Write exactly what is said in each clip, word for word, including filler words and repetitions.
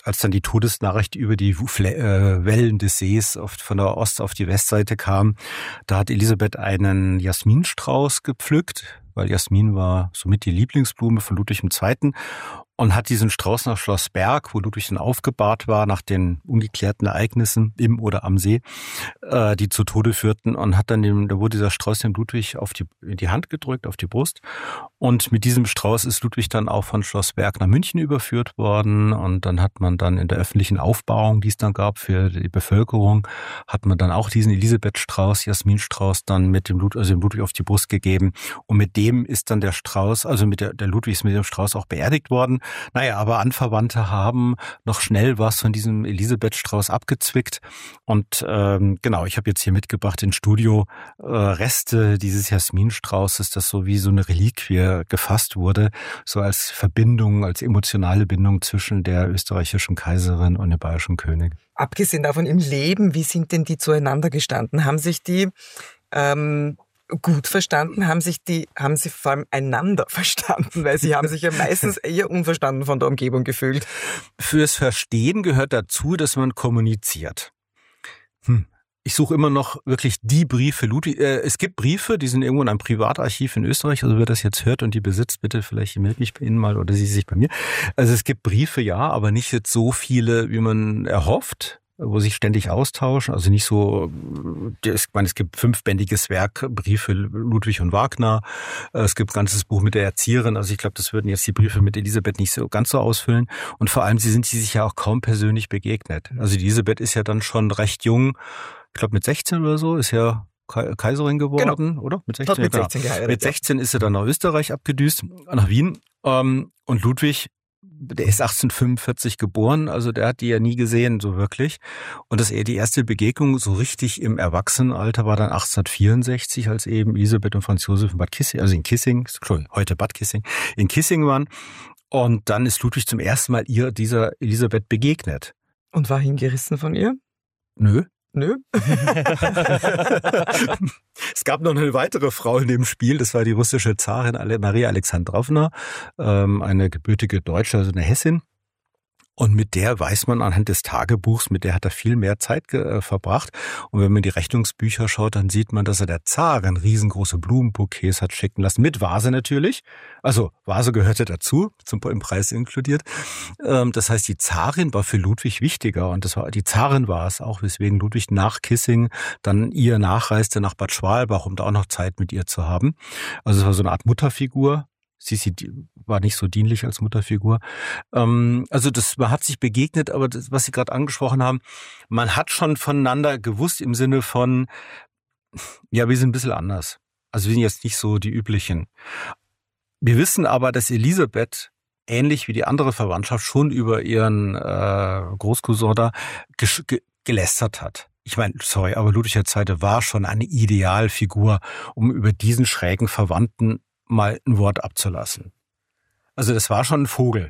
als dann die Todesnachricht über die äh, Wellen des Sees auf, von der Ost- auf die Westseite kam, da hat Elisabeth einen Jasminstrauß gepflückt, weil Jasmin war somit die Lieblingsblume von Ludwig der Zweite. Und hat diesen Strauß nach Schloss Berg, wo Ludwig dann aufgebahrt war, nach den ungeklärten Ereignissen im oder am See, äh, die zu Tode führten, und hat dann dem, da wurde dieser Strauß dem Ludwig auf die, in die Hand gedrückt, auf die Brust. Und mit diesem Strauß ist Ludwig dann auch von Schloss Berg nach München überführt worden. Und dann hat man dann in der öffentlichen Aufbahrung, die es dann gab für die Bevölkerung, hat man dann auch diesen Elisabeth-Strauß, Jasminstrauß, dann mit dem, Lud, also dem Ludwig auf die Brust gegeben. Und mit dem ist dann der Strauß, also mit der, der Ludwig ist mit dem Strauß auch beerdigt worden. Naja, aber Anverwandte haben noch schnell was von diesem Elisabeth-Strauß abgezwickt. Und ähm, genau, ich habe jetzt hier mitgebracht ins Studio äh, Reste dieses Jasminstraußes, das so wie so eine Reliquie gefasst wurde, so als Verbindung, als emotionale Bindung zwischen der österreichischen Kaiserin und dem bayerischen König. Abgesehen davon im Leben, wie sind denn die zueinander gestanden? Haben sich die ähm gut verstanden, haben sich die, haben sie vor allem einander verstanden, weil sie haben sich ja meistens eher unverstanden von der Umgebung gefühlt. Fürs Verstehen gehört dazu, dass man kommuniziert. Hm. Ich suche immer noch wirklich die Briefe Ludwig. Äh, es gibt Briefe, die sind irgendwo in einem Privatarchiv in Österreich. Also wer das jetzt hört und die besitzt, bitte vielleicht meldet mich bei Ihnen mal oder Sie sich bei mir. Also es gibt Briefe, ja, aber nicht jetzt so viele, wie man erhofft, wo sich ständig austauschen, also nicht so, ich meine, es gibt fünfbändiges Werk, Briefe Ludwig und Wagner, es gibt ein ganzes Buch mit der Erzieherin, also ich glaube, das würden jetzt die Briefe mit Elisabeth nicht so ganz so ausfüllen, und vor allem, sie sind sich ja auch kaum persönlich begegnet. Also die Elisabeth ist ja dann schon recht jung, ich glaube mit sechzehn oder so, ist ja Kaiserin geworden, genau. Oder? Mit sechzehn, mit sechzehn genau. geheiratet. Mit sechzehn ist sie dann nach Österreich abgedüst, nach Wien, und Ludwig, der ist achtzehnhundertfünfundvierzig geboren, also der hat die ja nie gesehen, so wirklich. Und das die erste Begegnung so richtig im Erwachsenenalter war dann achtzehnhundertvierundsechzig, als eben Elisabeth und Franz Josef in Bad Kissing, also in Kissing, heute Bad Kissing, in Kissing waren. Und dann ist Ludwig zum ersten Mal ihr, dieser Elisabeth, begegnet. Und war hingerissen von ihr? Nö. Nö. Es gab noch eine weitere Frau in dem Spiel, das war die russische Zarin Maria Alexandrowna, eine gebürtige Deutsche, also eine Hessin. Und mit der weiß man anhand des Tagebuchs, mit der hat er viel mehr Zeit ge- verbracht. Und wenn man in die Rechnungsbücher schaut, dann sieht man, dass er der Zarin riesengroße Blumenbouquets hat schicken lassen. Mit Vase natürlich. Also Vase gehörte dazu, zum, im Preis inkludiert. Ähm, das heißt, die Zarin war für Ludwig wichtiger. Und das war, die Zarin war es auch, weswegen Ludwig nach Kissing dann ihr nachreiste nach Bad Schwalbach, um da auch noch Zeit mit ihr zu haben. Also es war so eine Art Mutterfigur. Sie, sie war nicht so dienlich als Mutterfigur. Ähm, also das, man hat sich begegnet, aber das, was Sie gerade angesprochen haben, man hat schon voneinander gewusst im Sinne von, ja, wir sind ein bisschen anders. Also wir sind jetzt nicht so die üblichen. Wir wissen aber, dass Elisabeth, ähnlich wie die andere Verwandtschaft, schon über ihren äh, Großcousin da ge- ge- gelästert hat. Ich meine, sorry, aber Ludwig der Zweite war schon eine Idealfigur, um über diesen schrägen Verwandten mal ein Wort abzulassen. Also das war schon ein Vogel.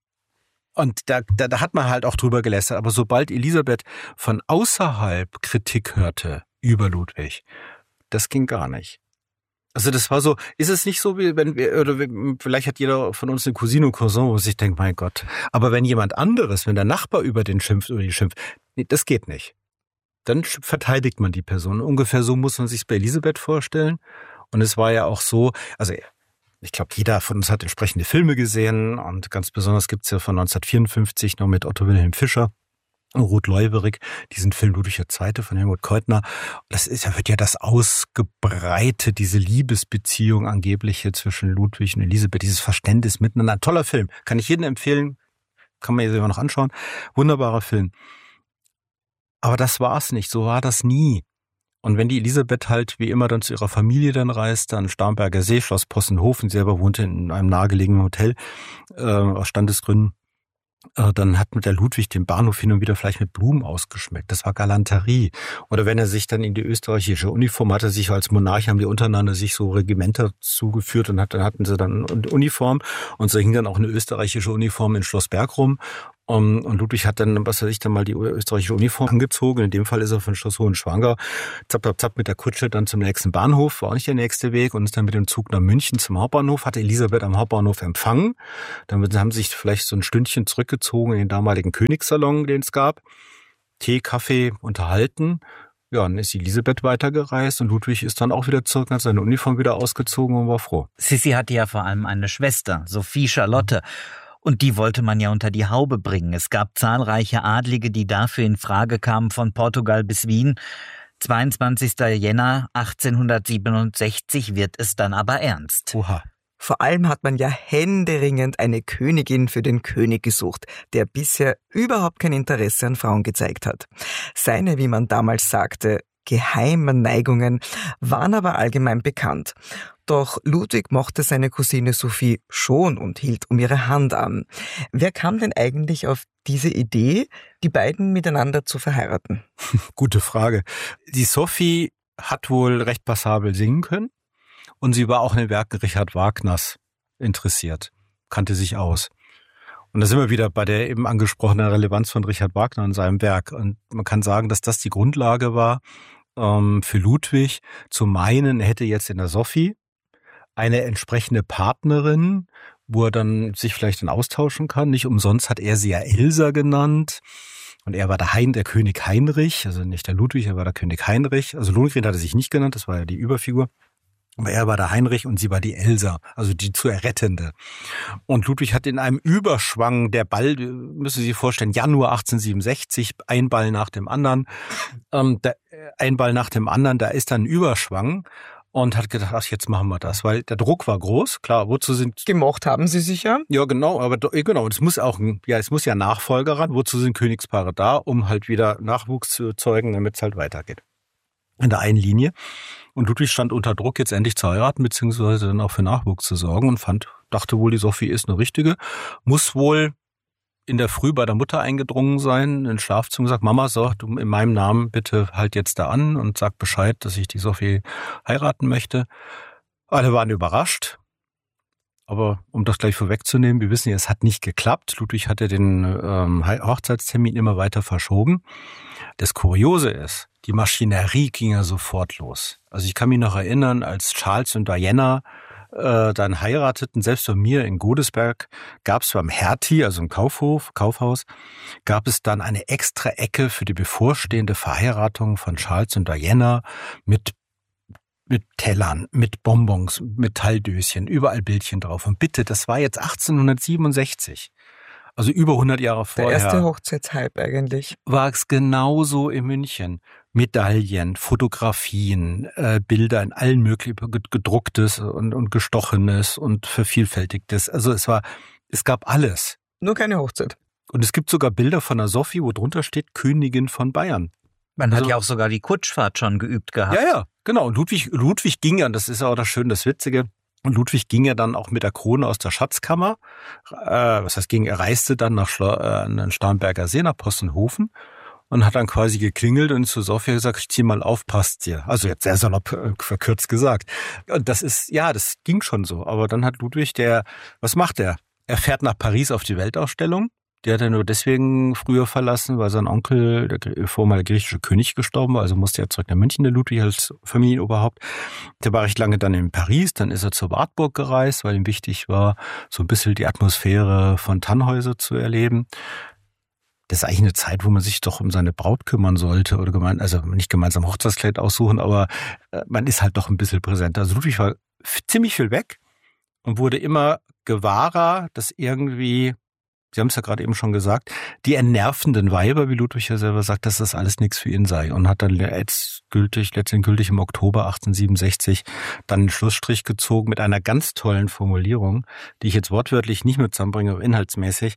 Und da, da, da hat man halt auch drüber gelästert. Aber sobald Elisabeth von außerhalb Kritik hörte über Ludwig, das ging gar nicht. Also das war so, ist es nicht so, wie wenn wir, oder vielleicht hat jeder von uns eine Cousine und Cousin, wo sich denkt, mein Gott. Aber wenn jemand anderes, wenn der Nachbar über den schimpft oder die schimpft, nee, das geht nicht. Dann verteidigt man die Person. Ungefähr so muss man sich bei Elisabeth vorstellen. Und es war ja auch so, also ich glaube, jeder von uns hat entsprechende Filme gesehen, und ganz besonders gibt's ja von neunzehnhundertvierundfünfzig noch mit Otto Wilhelm Fischer und Ruth Leuwerig diesen Film Ludwig der Zweite von Helmut Keutner. Das ist, da wird ja das ausgebreitet, diese Liebesbeziehung angebliche zwischen Ludwig und Elisabeth, dieses Verständnis miteinander. Ein toller Film, kann ich jedem empfehlen, kann man sich immer noch anschauen. Wunderbarer Film. Aber das war's nicht, so war das nie. Und wenn die Elisabeth halt wie immer dann zu ihrer Familie dann reiste, an Starnberger See, Schloss Possenhofen, sie selber wohnte in einem nahegelegenen Hotel, äh, aus Standesgründen, äh, dann hat mit der Ludwig den Bahnhof hin und wieder vielleicht mit Blumen ausgeschmückt. Das war Galanterie. Oder wenn er sich dann in die österreichische Uniform hatte, sich als Monarch, haben die untereinander sich so Regimenter zugeführt, und hat, dann hatten sie dann eine Uniform, und so hing dann auch eine österreichische Uniform in Schloss Berg rum. Um, und Ludwig hat dann, was weiß ich, dann mal die österreichische Uniform angezogen. In dem Fall ist er von Schloss Hohenschwangau zapp, zapp, zapp mit der Kutsche dann zum nächsten Bahnhof, war auch nicht der nächste Weg, und ist dann mit dem Zug nach München zum Hauptbahnhof, hatte Elisabeth am Hauptbahnhof empfangen. Dann haben sie sich vielleicht so ein Stündchen zurückgezogen in den damaligen Königssalon, den es gab. Tee, Kaffee, unterhalten. Ja, dann ist Elisabeth weitergereist und Ludwig ist dann auch wieder zurück, hat seine Uniform wieder ausgezogen und war froh. Sissi hatte ja vor allem eine Schwester, Sophie Charlotte. Und die wollte man ja unter die Haube bringen. Es gab zahlreiche Adlige, die dafür in Frage kamen, von Portugal bis Wien. zweiundzwanzigster Jänner achtzehnhundertsiebenundsechzig wird es dann aber ernst. Oha. Vor allem hat man ja händeringend eine Königin für den König gesucht, der bisher überhaupt kein Interesse an Frauen gezeigt hat. Seine, wie man damals sagte, geheimen Neigungen waren aber allgemein bekannt. Doch Ludwig mochte seine Cousine Sophie schon und hielt um ihre Hand an. Wer kam denn eigentlich auf diese Idee, die beiden miteinander zu verheiraten? Gute Frage. Die Sophie hat wohl recht passabel singen können und sie war auch in den Werken Richard Wagners interessiert, kannte sich aus. Und da sind wir wieder bei der eben angesprochenen Relevanz von Richard Wagner in seinem Werk. Und man kann sagen, dass das die Grundlage war ähm, für Ludwig, zu meinen, er hätte jetzt in der Sophie eine entsprechende Partnerin, wo er dann sich vielleicht dann austauschen kann. Nicht umsonst hat er sie ja Elsa genannt. Und er war der, hein, der König Heinrich, also nicht der Ludwig, er war der König Heinrich. Also Lohengrin hat er sich nicht genannt, das war ja die Überfigur. Aber er war der Heinrich und sie war die Elsa, also die zu Errettende. Und Ludwig hat in einem Überschwang, der Ball, müssen Sie sich vorstellen, Januar achtzehnhundertsiebenundsechzig, ein Ball nach dem anderen, ähm, der, ein Ball nach dem anderen, da ist dann ein Überschwang. Und hat gedacht, ach, jetzt machen wir das, weil der Druck war groß. Klar, wozu sind... Gemocht haben sie sich ja. Ja, genau, aber genau, es muss auch, ja, es muss ja Nachfolger ran. Wozu sind Königspaare da? Um halt wieder Nachwuchs zu erzeugen, damit es halt weitergeht. In der einen Linie. Und Ludwig stand unter Druck, jetzt endlich zu heiraten, beziehungsweise dann auch für Nachwuchs zu sorgen und fand, dachte wohl, die Sophie ist eine richtige. Muss wohl in der Früh bei der Mutter eingedrungen sein, in den Schlafzimmer gesagt, Mama, so, du in meinem Namen bitte halt jetzt da an und sag Bescheid, dass ich die Sophie heiraten möchte. Alle waren überrascht. Aber um das gleich vorwegzunehmen, wir wissen ja, es hat nicht geklappt. Ludwig hatte den ähm, Hochzeitstermin immer weiter verschoben. Das Kuriose ist, die Maschinerie ging ja sofort los. Also ich kann mich noch erinnern, als Charles und Diana äh, dann heirateten, selbst bei mir in Godesberg gab es beim Hertie, also im Kaufhof, Kaufhaus, gab es dann eine extra Ecke für die bevorstehende Verheiratung von Charles und Diana mit mit Tellern, mit Bonbons, Metalldöschen, überall Bildchen drauf. Und bitte, das war jetzt achtzehnhundertsiebenundsechzig. Also über hundert Jahre vorher. Der erste Hochzeitshype eigentlich. War es genauso in München. Medaillen, Fotografien, äh, Bilder in allen möglichen, gedrucktes und, und gestochenes und vervielfältigtes. Also es war, es gab alles. Nur keine Hochzeit. Und es gibt sogar Bilder von der Sophie, wo drunter steht Königin von Bayern. Man also, hat ja auch sogar die Kutschfahrt schon geübt gehabt. Ja, ja, genau. Und Ludwig, Ludwig ging ja, das ist ja auch das Schöne, das Witzige, und Ludwig ging ja dann auch mit der Krone aus der Schatzkammer, äh, was heißt ging, er reiste dann nach Schlo- äh, an den Starnberger See, nach Possenhofen und hat dann quasi geklingelt und zu Sophia gesagt, ich zieh mal auf, passt dir. Also jetzt sehr salopp äh, verkürzt gesagt. Und das ist, ja, das ging schon so. Aber dann hat Ludwig, der, was macht er? Er fährt nach Paris auf die Weltausstellung. Die hat er nur deswegen früher verlassen, weil sein Onkel, der vormalige griechische König, gestorben war. Also musste er zurück nach München, der Ludwig als Familienoberhaupt. Der war recht lange dann in Paris. Dann ist er zur Wartburg gereist, weil ihm wichtig war, so ein bisschen die Atmosphäre von Tannhäuser zu erleben. Das ist eigentlich eine Zeit, wo man sich doch um seine Braut kümmern sollte. Oder gemein, also nicht gemeinsam Hochzeitskleid aussuchen, aber man ist halt doch ein bisschen präsenter. Also Ludwig war ziemlich viel weg und wurde immer gewahrer, dass irgendwie... Sie haben es ja gerade eben schon gesagt, die entnervenden Weiber, wie Ludwig ja selber sagt, dass das alles nichts für ihn sei. Und hat dann jetzt gültig, letztendgültig im Oktober achtzehnhundertsiebenundsechzig dann einen Schlussstrich gezogen mit einer ganz tollen Formulierung, die ich jetzt wortwörtlich nicht mit zusammenbringe, aber inhaltsmäßig.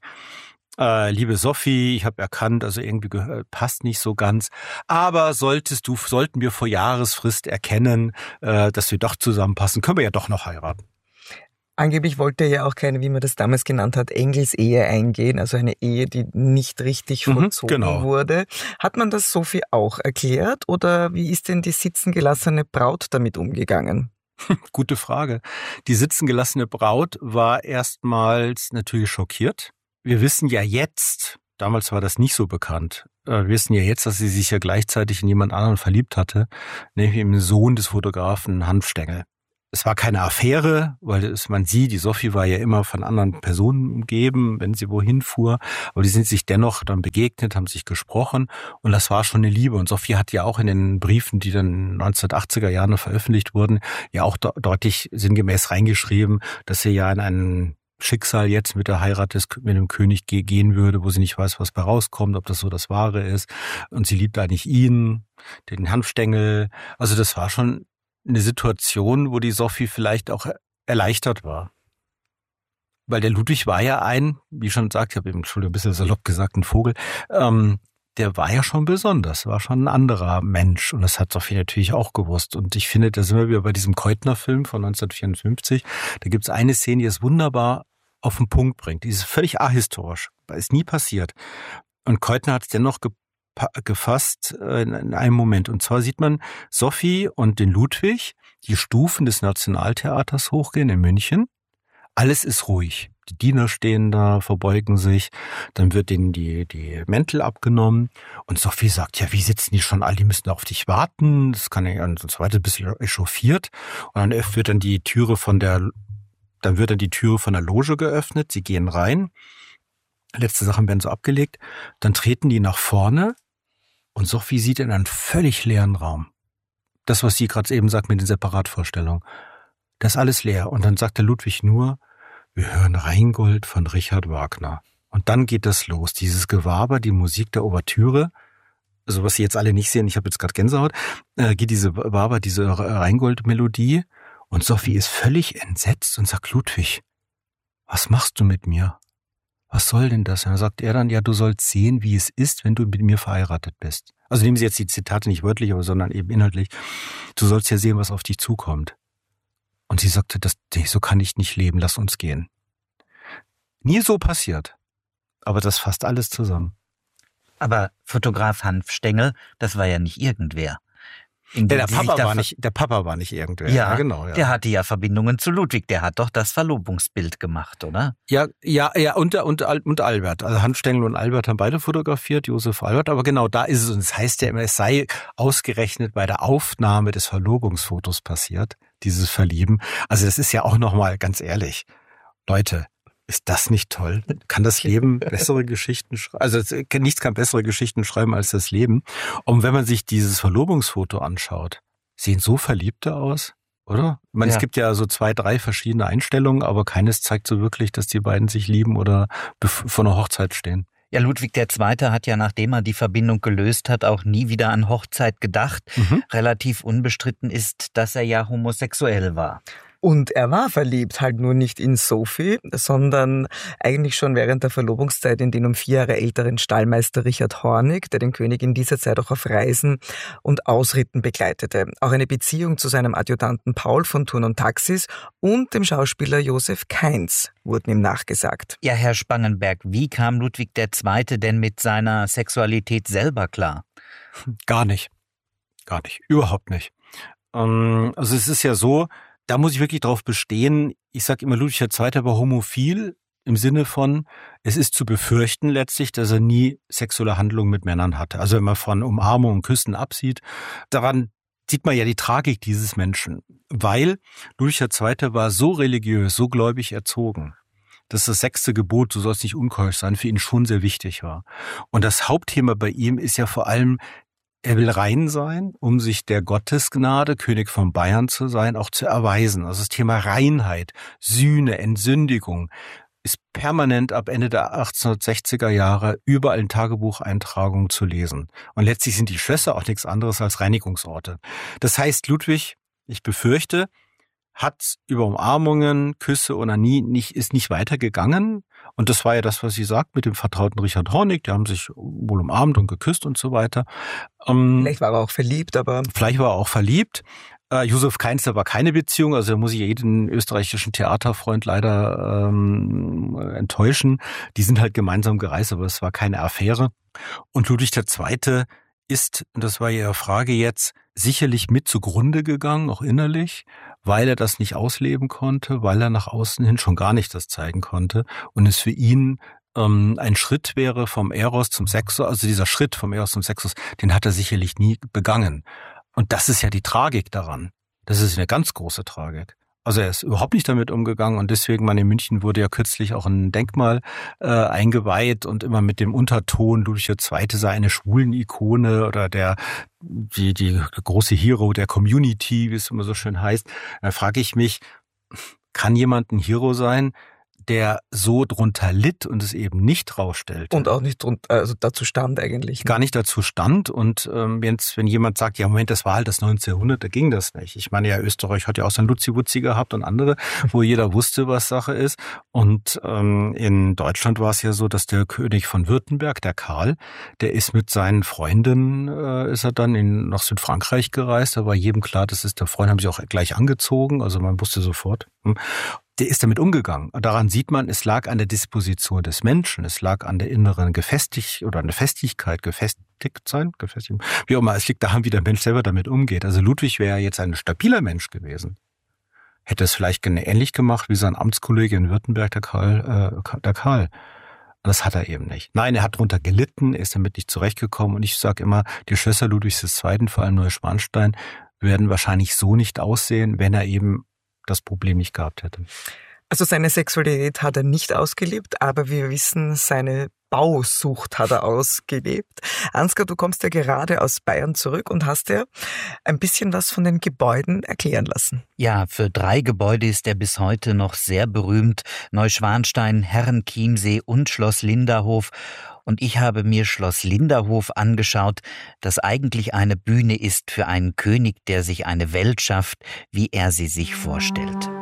Äh, liebe Sophie, ich habe erkannt, also irgendwie gehört, passt nicht so ganz. Aber solltest du, sollten wir vor Jahresfrist erkennen, äh, dass wir doch zusammenpassen, können wir ja doch noch heiraten. Angeblich wollte er ja auch keine, wie man das damals genannt hat, Engelsehe eingehen, also eine Ehe, die nicht richtig vollzogen mhm, genau. wurde. Hat man das Sophie auch erklärt oder wie ist denn die sitzengelassene Braut damit umgegangen? Gute Frage. Die sitzengelassene Braut war erstmals natürlich schockiert. Wir wissen ja jetzt, Damals war das nicht so bekannt. Wir wissen ja jetzt, dass sie sich ja gleichzeitig in jemand anderen verliebt hatte, nämlich im Sohn des Fotografen Hanfstengel. Es war keine Affäre, weil es, man sieht, die Sophie war ja immer von anderen Personen umgeben, wenn sie wohin fuhr. Aber die sind sich dennoch dann begegnet, haben sich gesprochen und das war schon eine Liebe. Und Sophie hat ja auch in den Briefen, die dann neunzehnhundertachtziger Jahren veröffentlicht wurden, ja auch deutlich sinngemäß reingeschrieben, dass sie ja in einen Schicksal jetzt mit der Heirat des, mit dem König gehen würde, wo sie nicht weiß, was bei rauskommt, ob das so das Wahre ist. Und sie liebt eigentlich ihn, den Hanfstengel. Also das war schon eine Situation, wo die Sophie vielleicht auch erleichtert war. Weil der Ludwig war ja ein, wie ich schon sagte, ich habe eben schon ein bisschen salopp gesagt, ein Vogel, ähm, der war ja schon besonders, war schon ein anderer Mensch. Und das hat Sophie natürlich auch gewusst. Und ich finde, da sind wir wieder bei diesem Keutner-Film von neunzehnhundertvierundfünfzig. Da gibt es eine Szene, die es wunderbar auf den Punkt bringt. Die ist völlig ahistorisch, weil es nie passiert. Und Keutner hat es dennoch ge gefasst in einem Moment. Und zwar sieht man Sophie und den Ludwig die Stufen des Nationaltheaters hochgehen in München. Alles ist ruhig. Die Diener stehen da, verbeugen sich. Dann wird denen die, die Mäntel abgenommen. Und Sophie sagt, ja, wie sitzen die schon alle? Die müssen auf dich warten. Das kann ja und so weiter, ein bisschen echauffiert. Und dann wird dann die Türe von der, dann wird dann die Türe von der Loge geöffnet. Sie gehen rein. Letzte Sachen werden so abgelegt. Dann treten die nach vorne. Und Sophie sieht in einen völlig leeren Raum. Das, was sie gerade eben sagt mit den Separatvorstellungen. Das ist alles leer. Und dann sagt der Ludwig nur, wir hören Rheingold von Richard Wagner. Und dann geht das los. Dieses Gewaber, die Musik der Ouvertüre, also was Sie jetzt alle nicht sehen, ich habe jetzt gerade Gänsehaut, äh, geht diese Gewaber, diese Rheingold-Melodie. Und Sophie ist völlig entsetzt und sagt, Ludwig, was machst du mit mir? Was soll denn das? Und dann sagt er dann, ja, du sollst sehen, wie es ist, wenn du mit mir verheiratet bist. Also nehmen Sie jetzt die Zitate nicht wörtlich, aber sondern eben inhaltlich. Du sollst ja sehen, was auf dich zukommt. Und sie sagte, das, so kann ich nicht leben, lass uns gehen. Nie so passiert. Aber das fasst alles zusammen. Aber Fotograf Hanfstengel, das war ja nicht irgendwer. Ja, der, Papa war nicht, der Papa war nicht irgendwer. Ja, ja, genau. Ja. Der hatte ja Verbindungen zu Ludwig. Der hat doch das Verlobungsbild gemacht, oder? Ja, ja, ja und, und, und Albert. Also Hanfstengel und Albert haben beide fotografiert, Josef Albert. Aber genau da ist es. Und es heißt ja immer, es sei ausgerechnet bei der Aufnahme des Verlobungsfotos passiert, dieses Verlieben. Also das ist ja auch nochmal ganz ehrlich. Leute, ist das nicht toll? Kann das Leben bessere Geschichten schreiben? Also nichts kann bessere Geschichten schreiben als das Leben. Und wenn man sich dieses Verlobungsfoto anschaut, sehen so Verliebte aus, oder? Ich meine, ja. Es gibt ja so zwei, drei verschiedene Einstellungen, aber keines zeigt so wirklich, dass die beiden sich lieben oder vor einer Hochzeit stehen. Ja, Ludwig der Zweite hat ja, nachdem er die Verbindung gelöst hat, auch nie wieder an Hochzeit gedacht. Mhm. Relativ unbestritten ist, dass er ja homosexuell war. Und er war verliebt, halt nur nicht in Sophie, sondern eigentlich schon während der Verlobungszeit in den um vier Jahre älteren Stallmeister Richard Hornig, der den König in dieser Zeit auch auf Reisen und Ausritten begleitete. Auch eine Beziehung zu seinem Adjutanten Paul von Thurn und Taxis und dem Schauspieler Josef Kainz wurden ihm nachgesagt. Ja, Herr Spangenberg, wie kam Ludwig der Zweite denn mit seiner Sexualität selber klar? Gar nicht. Gar nicht. Überhaupt nicht. Also es ist ja so, da muss ich wirklich drauf bestehen. Ich sage immer, Ludwig der Zweite war homophil im Sinne von, es ist zu befürchten letztlich, dass er nie sexuelle Handlungen mit Männern hatte. Also wenn man von Umarmung und Küssen absieht, daran sieht man ja die Tragik dieses Menschen. Weil Ludwig der Zweite war so religiös, so gläubig erzogen, dass das sechste Gebot, du sollst nicht unkeusch sein, für ihn schon sehr wichtig war. Und das Hauptthema bei ihm ist ja vor allem, er will rein sein, um sich der Gottesgnade, König von Bayern zu sein, auch zu erweisen. Also das Thema Reinheit, Sühne, Entsündigung ist permanent ab Ende der achtzehnhundertsechziger Jahre überall in Tagebucheintragungen zu lesen. Und letztlich sind die Schlösser auch nichts anderes als Reinigungsorte. Das heißt, Ludwig, ich befürchte, hat über Umarmungen, Küsse oder nie nicht, ist nicht weitergegangen. Und das war ja das, was sie sagt mit dem vertrauten Richard Hornig. Die haben sich wohl umarmt und geküsst und so weiter. Ähm, vielleicht war er auch verliebt, aber... Vielleicht war er auch verliebt. Äh, Josef Kainz, da war keine Beziehung. Also da muss ich jeden österreichischen Theaterfreund leider ähm, enttäuschen. Die sind halt gemeinsam gereist, aber es war keine Affäre. Und Ludwig der Zweite ist, und das war Ihre Frage jetzt, sicherlich mit zugrunde gegangen, auch innerlich, weil er das nicht ausleben konnte, weil er nach außen hin schon gar nicht das zeigen konnte und es für ihn ähm, ein Schritt wäre vom Eros zum Sexus, also dieser Schritt vom Eros zum Sexus, den hat er sicherlich nie begangen. Und das ist ja die Tragik daran. Das ist eine ganz große Tragik. Also er ist überhaupt nicht damit umgegangen und deswegen, man in München wurde ja kürzlich auch ein Denkmal äh, eingeweiht und immer mit dem Unterton, Ludwig der Zweite sei eine Schwulen-Ikone oder der die die große Hero der Community, wie es immer so schön heißt. Da frage ich mich, kann jemand ein Hero sein, der so drunter litt und es eben nicht rausstellte? Und auch nicht drunter, also dazu stand eigentlich. Gar nicht dazu stand. Und ähm, wenn's, wenn jemand sagt, ja Moment, das war halt das neunzehnte Jahrhundert, da ging das nicht. Ich meine ja, Österreich hat ja auch sein Luzi-Wutzi gehabt und andere, wo jeder wusste, was Sache ist. Und ähm, in Deutschland war es ja so, dass der König von Württemberg, der Karl, der ist mit seinen Freunden, äh, ist er dann in, nach Südfrankreich gereist. Da war jedem klar, das ist der Freund, haben sie auch gleich angezogen. Also man wusste sofort. Hm. Der ist damit umgegangen. Daran sieht man, es lag an der Disposition des Menschen, es lag an der inneren Gefestig oder an der Festigkeit, gefestigt sein, gefestigt, wie auch immer. Es liegt daran, wie der Mensch selber damit umgeht. Also Ludwig wäre jetzt ein stabiler Mensch gewesen. Hätte es vielleicht ähnlich gemacht wie sein Amtskollege in Württemberg, der Karl. Äh, der Karl. Das hat er eben nicht. Nein, er hat darunter gelitten, er ist damit nicht zurechtgekommen. Und ich sage immer, die Schlösser Ludwigs der Zweiten, vor allem Neuschwanstein, werden wahrscheinlich so nicht aussehen, wenn er eben das Problem nicht gehabt hätte. Also seine Sexualität hat er nicht ausgelebt, aber wir wissen, seine Bausucht hat er ausgelebt. Ansgar, du kommst ja gerade aus Bayern zurück und hast ja ein bisschen was von den Gebäuden erklären lassen. Ja, für drei Gebäude ist er bis heute noch sehr berühmt. Neuschwanstein, Herrenchiemsee und Schloss Linderhof. Und ich habe mir Schloss Linderhof angeschaut, das eigentlich eine Bühne ist für einen König, der sich eine Welt schafft, wie er sie sich vorstellt.